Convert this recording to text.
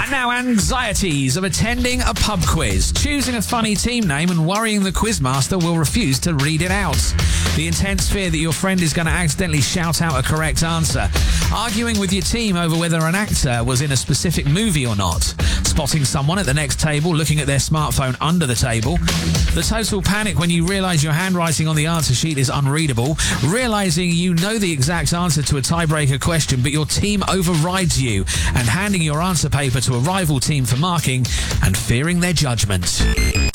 And now, anxieties of attending a pub quiz, choosing a funny team name and worrying the quizmaster will refuse to read it out. The intense fear that your friend is going to accidentally shout out a correct answer. Arguing with your team over whether an actor was in a specific movie or not. Spotting someone at the next table looking at their smartphone under the table. The total panic when you realise your handwriting on the answer sheet is unreadable. Realising you know the exact answer to a tiebreaker question but your team overrides you. And handing your answer paper to a rival team for marking and fearing their judgment.